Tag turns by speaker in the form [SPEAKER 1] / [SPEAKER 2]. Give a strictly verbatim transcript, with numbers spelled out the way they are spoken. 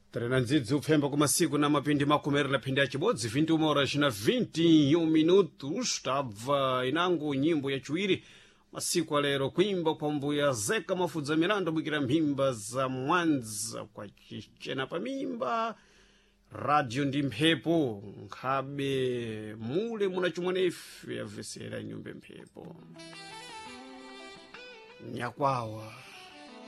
[SPEAKER 1] Trenanzidzi upfemba kwa masiku na mapindi makumeri na pindi ya chibodzi vinte uma horas na vinte e um minutos tabva inangu nyimbo ya chuiri masiku alero kuimba kwa mbuya Zeka Mafudza Mirando bwikira mhimba za Mwanza kwa chichena pa mimba radio ndi mphepo nkhabe mule munachumwana ife yavesera nyumbe mphepo nyakwawa